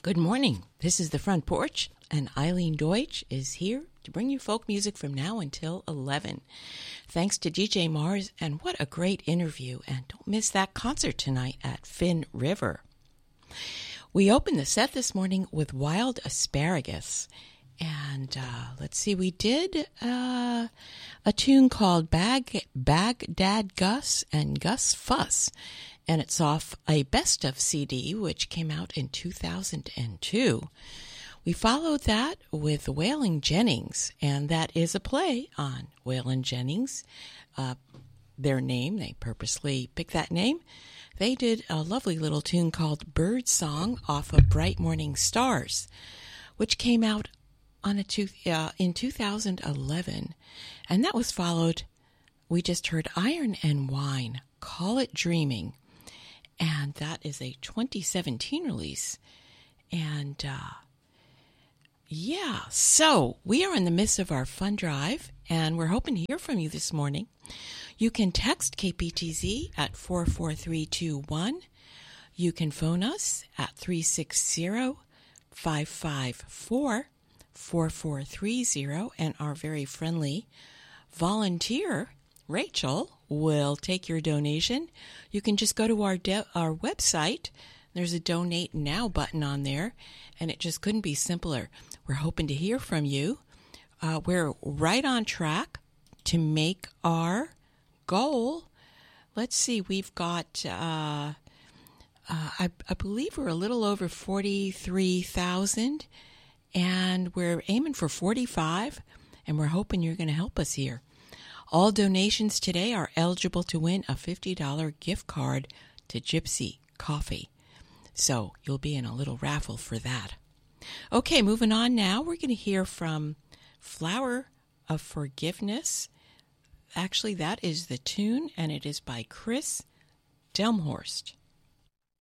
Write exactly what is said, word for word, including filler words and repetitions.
Good morning. This is The Front Porch, and Eileen Deutsch is here to bring you folk music from now until eleven. Thanks to D J Mars, and what a great interview. And don't miss that concert tonight at Finn River. We opened the set this morning with Wild Asparagus. And uh, let's see, we did uh, a tune called Bag, Baghdad Gus and Gus Fuss. And it's off a Best of C D, which came out in two thousand two. We followed that with Waylon Jennings, and that is a play on Waylon Jennings. Uh, their name, they purposely picked that name. They did a lovely little tune called Bird Song off of Bright Morning Stars, which came out on a two, uh, in two thousand eleven. And that was followed, we just heard Iron and Wine, Call It Dreaming. And that is a twenty seventeen release. And, uh, yeah, so we are in the midst of our fun drive, and we're hoping to hear from you this morning. You can text K P T Z at four four three two one. You can phone us at three six zero, five five four, four four three zero, and our very friendly volunteer, Rachel, will take your donation. You can just go to our de- our website. There's a Donate Now button on there, and it just couldn't be simpler. We're hoping to hear from you. Uh, we're right on track to make our goal. Let's see, we've got, uh, uh, I, I believe we're a little over forty-three thousand, and we're aiming for forty-five, and we're hoping you're going to help us here. All donations today are eligible to win a fifty dollars gift card to Gypsy Coffee. So you'll be in a little raffle for that. Okay, moving on now. We're going to hear from Flower of Forgiveness. Actually, that is the tune, and it is by Chris Delmhorst.